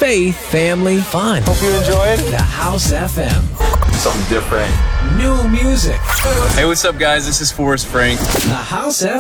faith, family, fun. Hope you enjoyed. The House FM. Something different. New music. Hey, what's up, guys? This is Forrest Frank. The House FM.